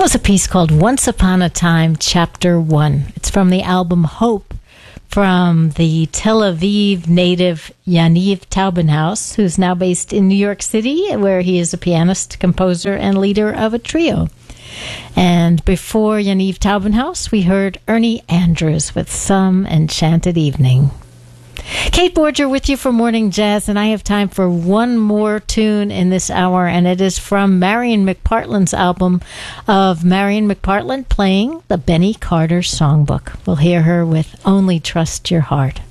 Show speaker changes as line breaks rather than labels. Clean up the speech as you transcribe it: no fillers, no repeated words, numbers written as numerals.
was a piece called Once Upon a Time, Chapter 1. It's from the album Hope, from the Tel Aviv native Yaniv Taubenhaus, who's now based in New York City, where he is a pianist, composer, and leader of a trio. And before Yaniv Taubenhaus, we heard Ernie Andrews with Some Enchanted Evening. Kate Borger with you for Morning Jazz, and I have time for one more tune in this hour, and it is from Marion McPartland's album of Marion McPartland playing the Benny Carter Songbook. We'll hear her with Only Trust Your Heart.